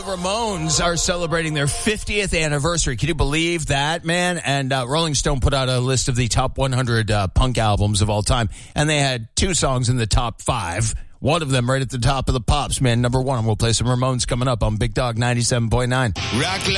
Ramones are celebrating their 50th anniversary. Can you believe that, man? And Rolling Stone put out a list of the top 100 punk albums of all time, and they had 2 songs in the top 5. One of them right at the top of the pops, man. Number 1. We'll play some Ramones coming up on Big Dog 97.9.